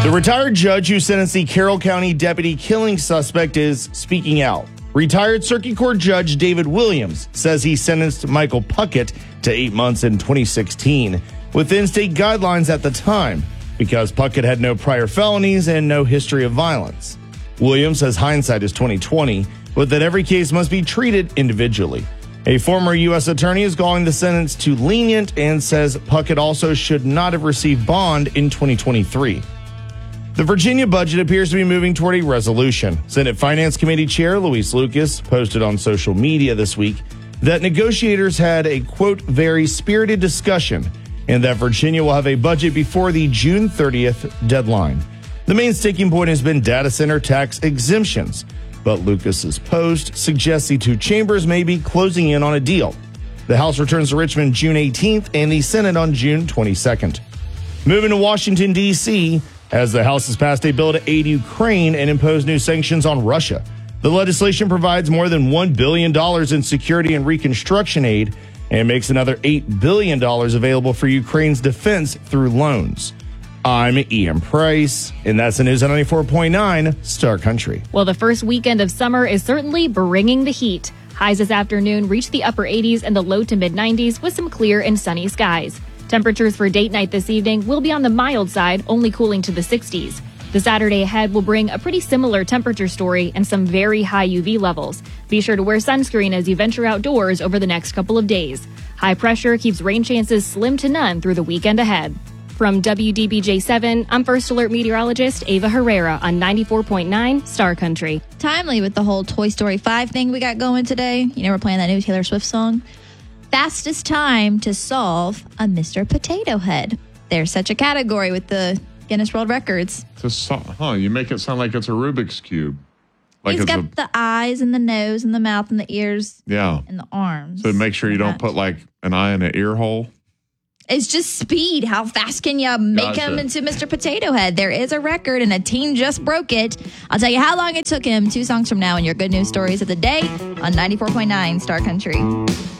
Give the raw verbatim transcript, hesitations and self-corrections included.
The retired judge who sentenced the Carroll County deputy killing suspect is speaking out. Retired Circuit Court Judge David Williams says he sentenced Michael Puckett to eight months in twenty sixteen within state guidelines at the time because Puckett had no prior felonies and no history of violence. Williams says hindsight is twenty twenty, but that every case must be treated individually. A former U S attorney is calling the sentence too lenient and says Puckett also should not have received bond in twenty twenty-three. The Virginia budget appears to be moving toward a resolution. Senate Finance Committee Chair Luis Lucas posted on social media this week that negotiators had a, quote, very spirited discussion and that Virginia will have a budget before the June thirtieth deadline. The main sticking point has been data center tax exemptions, but Lucas's post suggests the two chambers may be closing in on a deal. The House returns to Richmond June eighteenth and the Senate on June twenty-second. Moving to Washington, D C, as the House has passed a bill to aid Ukraine and impose new sanctions on Russia. The legislation provides more than one billion dollars in security and reconstruction aid and makes another eight billion dollars available for Ukraine's defense through loans. I'm Ian Price, and that's the news on ninety-four point nine Star Country. Well, the first weekend of summer is certainly bringing the heat. Highs this afternoon reached the upper eighties and the low to mid nineties with some clear and sunny skies. Temperatures for date night this evening will be on the mild side, only cooling to the sixties. The Saturday ahead will bring a pretty similar temperature story and some very high U V levels. Be sure to wear sunscreen as you venture outdoors over the next couple of days. High pressure keeps rain chances slim to none through the weekend ahead. From W D B J seven, I'm First Alert meteorologist Ava Herrera on ninety-four point nine Star Country. Timely with the whole Toy Story five thing we got going today. You know, we're playing that new Taylor Swift song. Fastest time to solve a Mister Potato Head. There's such a category with the Guinness World Records. To so- huh, you make it sound like it's a Rubik's Cube. Like He's it's got a, the eyes and the nose and the mouth and the ears. Yeah. And the arms. So make sure you don't put like an eye in an ear hole. It's just speed. How fast can you make Gotcha. him into Mister Potato Head? There is a record, and a teen just broke it. I'll tell you how long it took him two songs from now in your good news stories of the day on ninety-four point nine Star Country.